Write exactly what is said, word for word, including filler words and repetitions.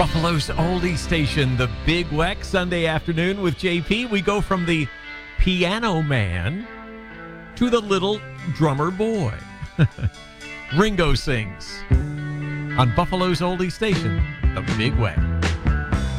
Buffalo's oldie station, the Big Weck, Sunday afternoon with J P. We go from the piano man to the little drummer boy. Ringo sings on Buffalo's oldie station, the Big Weck.